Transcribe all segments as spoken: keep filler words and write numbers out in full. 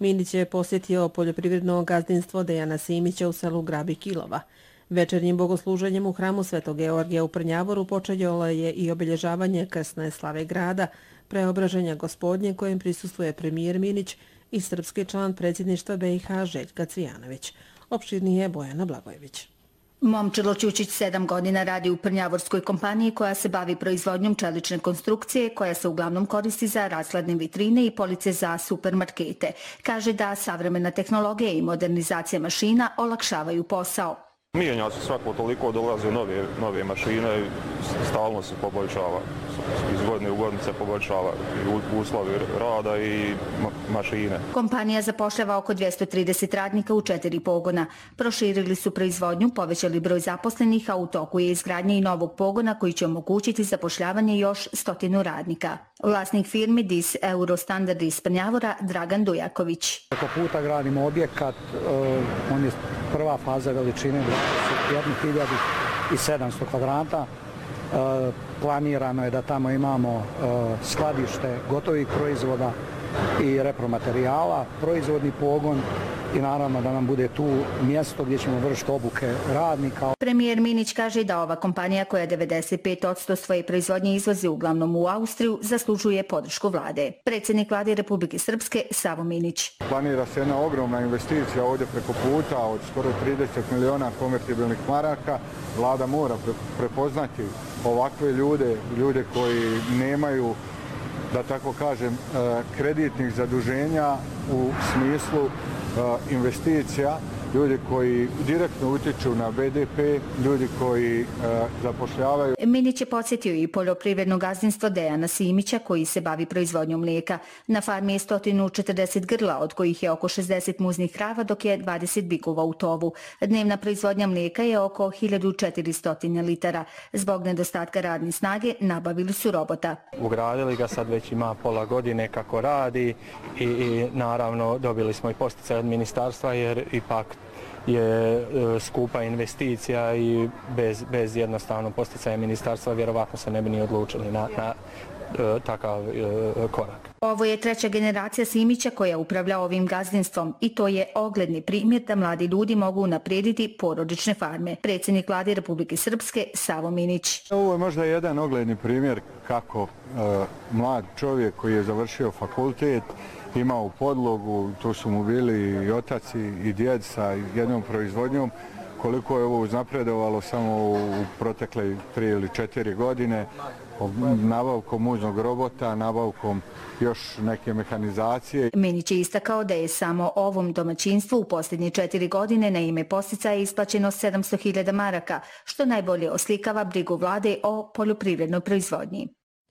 Minić je posjetio poljoprivredno gazdinstvo Dejana Simića u selu Grabi Kilova. Večernjim bogosluženjem u hramu Svetog Georgija u Prnjavoru počelo je i obilježavanje krsne slave grada, preobraženja Gospodnje kojem prisustvuje premijer Minić i srpski član predsjedništva B i H Željka Cvijanović. Opširnije je Bojana Blagojević. Momčilo Ćučić sedam godina radi u prnjavorskoj kompaniji koja se bavi proizvodnjom čelične konstrukcije koja se uglavnom koristi za rashladne vitrine i police za supermarkete. Kaže da savremena tehnologija i modernizacija mašina olakšavaju posao. Mijenja se svako toliko, dolaze nove, nove mašine i stalno se poboljšava. Iz godine u godinu se poboljšava i uslovi rada i ma mašine. Kompanija zapošljava oko dvjesto trideset radnika u četiri pogona. Proširili su proizvodnju, povećali broj zaposlenih, a u toku je izgradnja i novog pogona koji će omogućiti zapošljavanje još stotinu radnika. Vlasnik firme D I S Eurostandard iz Prnjavora Dragan Dujaković. Preko puta gradimo objekat, uh, on je prva faza veličine dvadeset jednu hiljadu sedamsto kvadrata. Uh, planirano je da tamo imamo uh, skladište gotovih proizvoda i repromaterijala, proizvodni pogon i naravno da nam bude tu mjesto gdje ćemo vršiti obuke radnika. Premijer Minić kaže da ova kompanija koja devedeset pet posto svoje proizvodnje izvozi uglavnom u Austriju zaslužuje podršku vlade. Predsjednik vlade Republike Srpske Savo Minić. Planira se jedna ogromna investicija ovdje preko puta od skoro trideset miliona konvertibilnih maraka. Vlada mora prepoznati ovakve ljude, ljude koji nemaju, da tako kažem, kreditnih zaduženja u smislu investicija, ljudi koji direktno utječu na B D P, ljudi koji zapošljavaju. Minić je podsjetio i poljoprivredno gazdinstvo Dejana Simića koji se bavi proizvodnjom mlijeka. Na farmi je sto četrdeset grla, od kojih je oko šezdeset muznih krava, dok je dvadeset bikova u tovu. Dnevna proizvodnja mlijeka je oko hiljadu četiristo litara. Zbog nedostatka radne snage nabavili su robota. Ugradili ga, sad već ima pola godine kako radi i, i naravno dobili smo i posticaje od ministarstva jer ipak je skupa investicija i bez, bez jednostavno posticaja ministarstva vjerovatno se ne bi ni odlučili na, na takav korak. Ovo je treća generacija Simića koja upravlja ovim gazdinstvom i to je ogledni primjer da mladi ljudi mogu unaprijediti porodične farme. Predsjednik vlade Republike Srpske Savo Minić. Ovo je možda jedan ogledni primjer kako uh, mlad čovjek koji je završio fakultet imao podlogu, tu su mu bili i otac i djed sa jednom proizvodnjom, koliko je ovo uznapredovalo samo u protekle tri ili četiri godine, nabavkom muznog robota, nabavkom još neke mehanizacije. Minić je istakao da je samo ovom domaćinstvu u posljednje četiri godine na ime posticaja isplaćeno sedamsto hiljada maraka, što najbolje oslikava brigu vlade o poljoprivrednoj proizvodnji.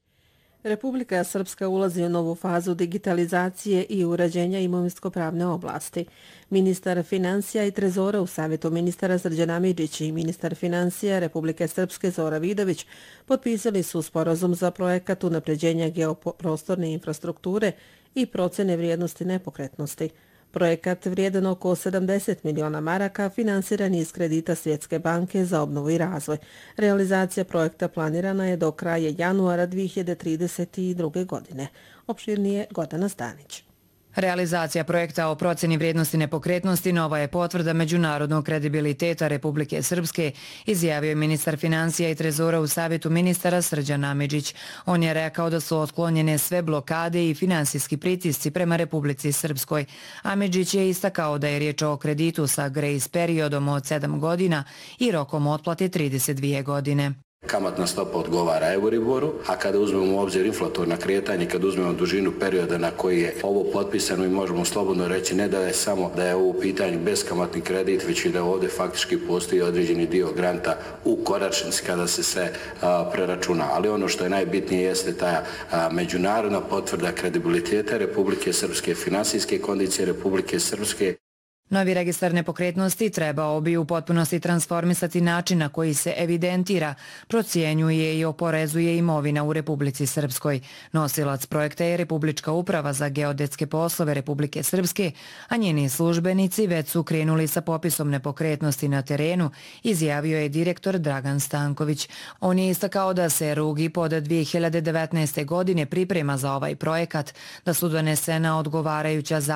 Republika Srpska ulazi u novu fazu digitalizacije i uređenja imovinsko-pravne oblasti. Ministar financija i trezora u savjetu ministara Srđan Amidžić i ministar financija Republike Srpske Zora Vidović potpisali su sporazum za projekat unapređenja geoprostorne infrastrukture i procjene vrijednosti nepokretnosti. Projekat vrijedan oko sedamdeset miliona maraka finansiran iz kredita Svjetske banke za obnovu i razvoj. Realizacija projekta planirana je do kraja januara dvije hiljade trideset druge. godine. Opširnije Gordana Stanić. Realizacija projekta o procjeni vrijednosti nepokretnosti nova je potvrda međunarodnog kredibiliteta Republike Srpske, izjavio je ministar financija i trezora u savjetu ministara Srđan Amidžić. On je rekao da su otklonjene sve blokade i finansijski pritisci prema Republici Srpskoj. Amidžić je istakao da je riječ o kreditu sa grace periodom od sedam godina i rokom otplate trideset dvije godine. Kamatna stopa odgovara Euriboru, a kada uzmemo u obzir inflatorna kretanja i kada uzmemo dužinu perioda na koji je ovo potpisano, mi možemo slobodno reći ne da je samo da je ovo u pitanju beskamatni kredit, već i da ovdje faktički postoji određeni dio granta u konačnici kada se sve a, preračuna. Ali ono što je najbitnije jeste ta a, međunarodna potvrda kredibiliteta Republike Srpske, finansijske kondicije Republike Srpske. Novi registar nepokretnosti trebao bi u potpunosti transformisati način na koji se evidentira, procjenjuje i oporezuje imovina u Republici Srpskoj. Nosilac projekta je Republička uprava za geodetske poslove Republike Srpske, a njeni službenici već su krenuli sa popisom nepokretnosti na terenu, izjavio je direktor Dragan Stanković. On je istakao da se Rugi pod dvije hiljade devetnaeste. godine priprema za ovaj projekat, da su donesena odgovarajuća